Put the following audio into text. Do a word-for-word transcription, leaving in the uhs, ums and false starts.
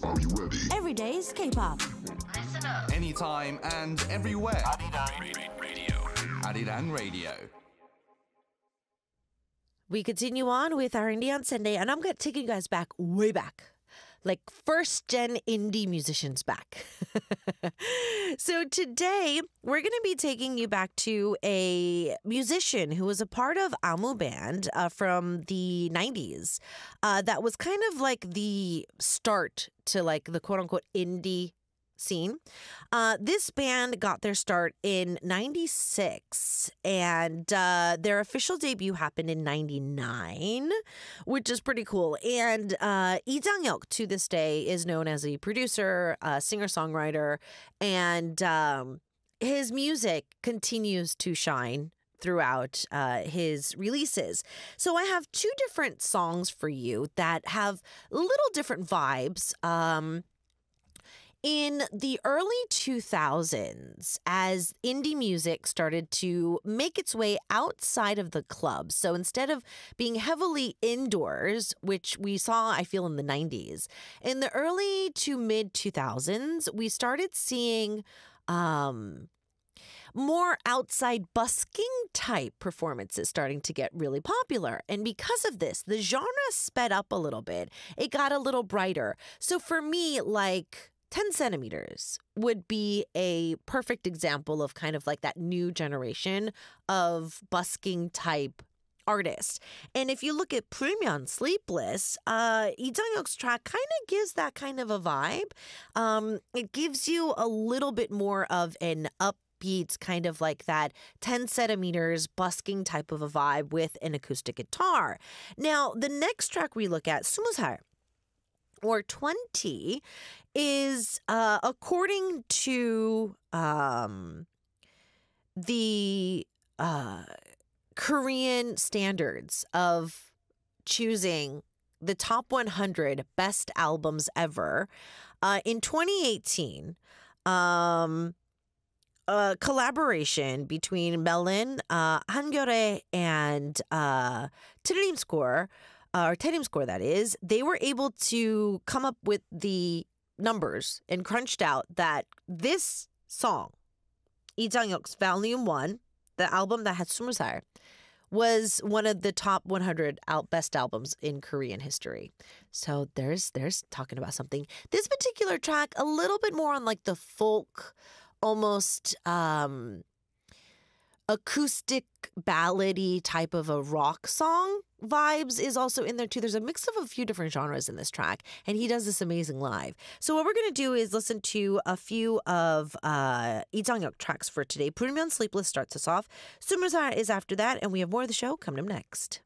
Are you ready? Every day's K-pop. Listen up. Anytime and everywhere. Arirang Radio. Arirang Radio. We continue on with our Indie on Sunday, and I'm going to take you guys back, way back. Like first-gen indie musicians back. So today, we're going to be taking you back to a musician who was a part of Amu Band uh, from the nineties. Uh, that was kind of like the start to like the quote-unquote indie scene. Uh, this band got their start in ninety-six, and uh, their official debut happened in ninety-nine, which is pretty cool. And uh, Lee Jang-hyuk, to this day, is known as a producer, a singer-songwriter, and um, his music continues to shine throughout uh, his releases. So I have two different songs for you that have little different vibes. Um, In the early two thousands, as indie music started to make its way outside of the clubs, so instead of being heavily indoors, which we saw, I feel, in the nineties, in the early to mid two thousands, we started seeing um, more outside busking type performances starting to get really popular. And because of this, the genre sped up a little bit. It got a little brighter. So for me, like ten centimeters would be a perfect example of kind of like that new generation of busking type artist. And if you look at Premium Sleepless, uh, Lee Jang-hyuk's track kind of gives that kind of a vibe. Um, it gives you a little bit more of an upbeat kind of like that ten centimeters busking type of a vibe with an acoustic guitar. Now, the next track we look at, 스무 살, or twenty, is uh, according to um, the uh, Korean standards of choosing the top one hundred best albums ever. Uh, in twenty eighteen, um, a collaboration between Melon, uh, 한겨레, and uh, 틀림 Score, or Terim Score, that is, they were able to come up with the numbers and crunched out that this song, Lee Jang-hyuk's Volume one, the album that had 스무 살, was one of the top one hundred out best albums in Korean history. So there's there's talking about something. This particular track, a little bit more on like the folk, almost um, acoustic ballady type of a rock song vibes is also in there too. There's a mix of a few different genres in this track, and he does this amazing live. So what we're going to do is listen to a few of uh, Lee Jang-hyuk tracks for today. Premium Sleepless starts us off. 스무 살 is after that, and we have more of the show coming up next.